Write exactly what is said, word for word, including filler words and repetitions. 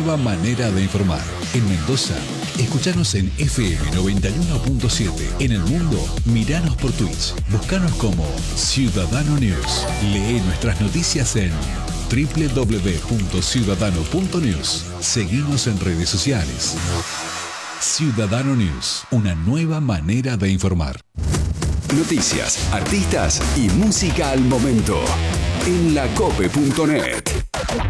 nueva manera de informar. En Mendoza, escuchanos en F M noventa y uno punto siete. En el mundo, miranos por Twitch. Buscanos como Ciudadano News. Lee nuestras noticias en doble u doble u doble u punto ciudadano punto news. Seguimos en redes sociales. Ciudadano News, una nueva manera de informar. Noticias, artistas y música al momento en la cope punto net.